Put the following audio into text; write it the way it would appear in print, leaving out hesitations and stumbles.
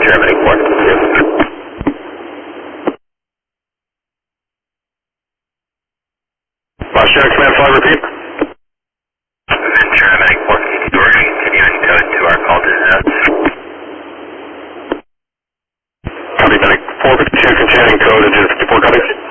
Germany 452. Washington Command 5, repeat. Ventura Medic 452, we're going to continue and code to our call to notes. Copy, Medic 452, continuing code, engine 54, copy.